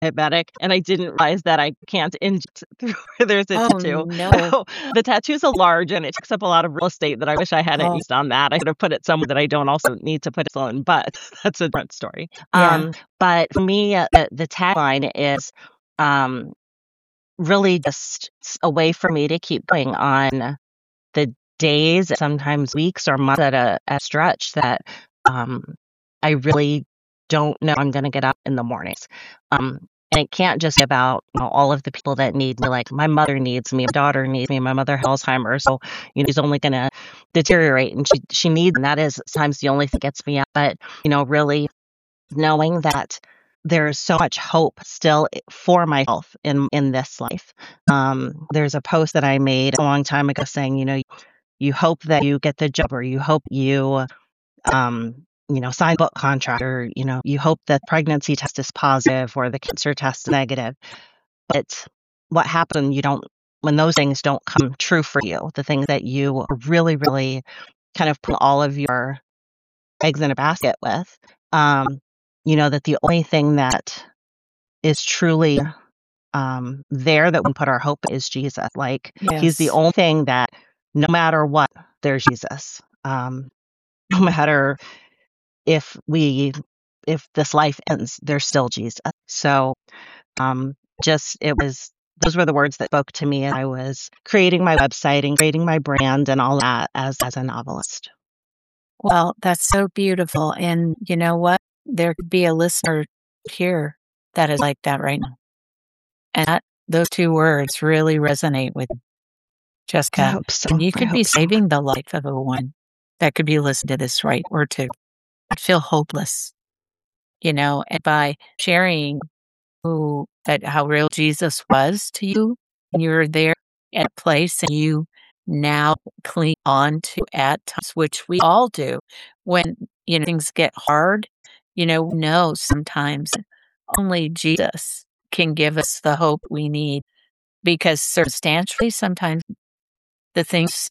diabetic, and I didn't realize that I can't inject through where there's a Oh, tattoo. no. So the tattoo's so large and it takes up a lot of real estate that I wish I hadn't Oh, used on that. I could have put it somewhere that I don't also need to put it on, but that's a different story. yeah. But for me, the tagline is um, really just a way for me to keep going on the days, sometimes weeks or months at a stretch that um, I really don't know I'm going to get up in the mornings. And it can't just be about all of the people that need me. Like my mother needs me, my daughter needs me, my mother has Alzheimer's, so she's only going to deteriorate, and she needs, and that is sometimes the only thing that gets me up. But really knowing that there's so much hope still for my health in this life. There's a post that I made a long time ago saying, you hope that you get the job, or you hope you, sign a book contract, or, you hope that pregnancy test is positive or the cancer test is negative. But what happens when those things don't come true for you, the things that you really, really kind of put all of your eggs in a basket with, that the only thing that is truly there that we can put our hope is Jesus. Like he's the Yes. only thing that no matter what, there's Jesus. No matter if this life ends, there's still Jesus. So those were the words that spoke to me as I was creating my website and creating my brand and all that as a novelist. Well, that's so beautiful. And you know what? There could be a listener here that is like that right now. And those two words really resonate with I Jessica. hope so. And you I could be hope so. saving the life of a woman that could be listening to this right or two, but feel hopeless, and by sharing how real Jesus was to you, and you were there at a place and you now cling on to at times, which we all do when, things get hard, we know sometimes only Jesus can give us the hope we need because circumstantially sometimes the things